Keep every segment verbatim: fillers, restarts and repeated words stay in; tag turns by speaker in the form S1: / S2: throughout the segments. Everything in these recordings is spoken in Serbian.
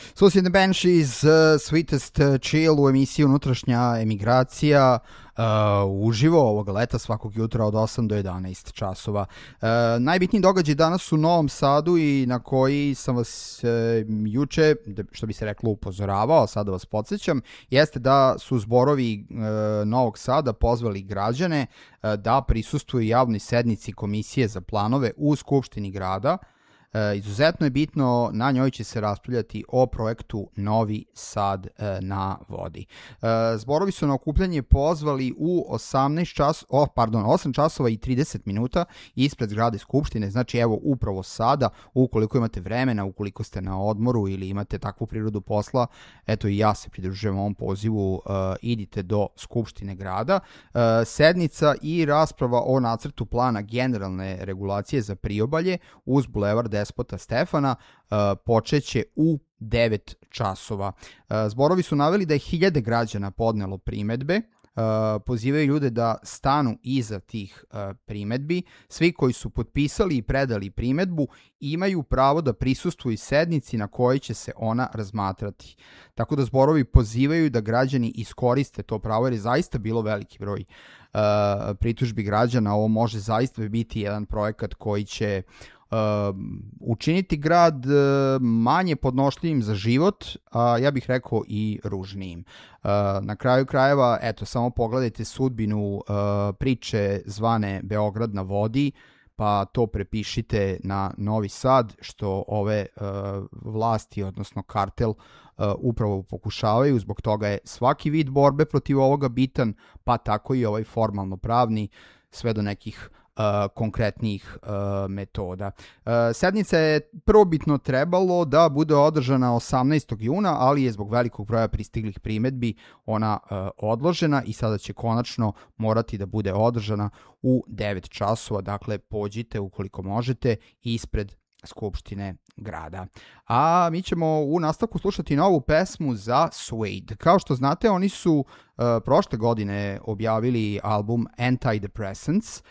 S1: Suicide and the Banshees, uh, Sweetest Chill u emisiji Unutrašnja emigracija, uh, uživo ovog leta svakog jutra od osam do jedanaest časova. Uh, najbitniji događaj danas u Novom Sadu i na koji sam vas uh, juče, što bi se reklo, upozoravao, sada vas podsjećam, jeste da su zborovi uh, Novog Sada pozvali građane uh, da prisustvuju javnoj sednici Komisije za planove u Skupštini grada. E, izuzetno je bitno, na njoj će se raspravljati o projektu Novi Sad e, na vodi. E, zborovi su na okupljanje pozvali u osamnaest čas, oh, pardon, osam časova i trideset minuta ispred zgrade Skupštine, znači evo upravo sada, ukoliko imate vremena, ukoliko ste na odmoru ili imate takvu prirodu posla, eto i ja se pridružujem ovom pozivu, e, idite do Skupštine grada. E, sednica i rasprava o nacrtu plana generalne regulacije za priobalje uz bulevar Despota Stefana uh, počeće u devet časova. Uh, zborovi su naveli da je hiljade građana podnelo primedbe, uh, pozivaju ljude da stanu iza tih uh, primedbi. Svi koji su potpisali i predali primedbu imaju pravo da prisustvuju sednici na kojoj će se ona razmatrati. Tako da zborovi pozivaju da građani iskoriste to pravo, jer je zaista bilo veliki broj uh, pritužbi građana. Ovo može zaista biti jedan projekat koji će Uh, učiniti grad uh, manje podnošljivim za život, a ja bih rekao i ružnijim. Uh, na kraju krajeva, eto, samo pogledajte sudbinu uh, priče zvane Beograd na vodi, pa to prepišite na Novi Sad, što ove uh, vlasti, odnosno kartel, uh, upravo pokušavaju. Zbog toga je svaki vid borbe protiv ovoga bitan, pa tako i ovaj formalno pravni, sve do nekih Uh, konkretnih uh, metoda. Uh, sednica je prvobitno trebalo da bude održana osamnaestog juna, ali je zbog velikog broja pristiglih primedbi ona uh, odložena i sada će konačno morati da bude održana u devet časova. Dakle, pođite ukoliko možete ispred Skupštine grada. A mi ćemo u nastavku slušati novu pesmu za Suede. Kao što znate, oni su uh, prošle godine objavili album Antidepressants,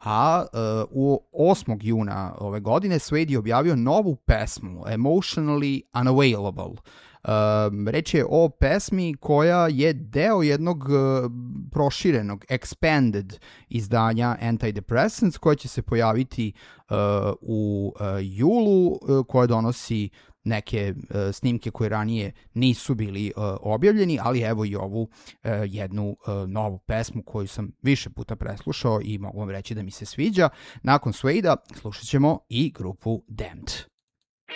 S1: a uh, u osmog juna ove godine Suede je objavio novu pesmu, Emotionally Unavailable. Uh, reč je o pesmi koja je deo jednog uh, proširenog, expanded izdanja Antidepressants, koja će se pojaviti uh, u uh, julu, uh, koja donosi neke uh, snimke koje ranije nisu bili uh, objavljeni, ali evo i ovu uh, jednu uh, novu pesmu koju sam više puta preslušao i mogu vam reći da mi se sviđa. Nakon Suede-a slušat ćemo i grupu Damned.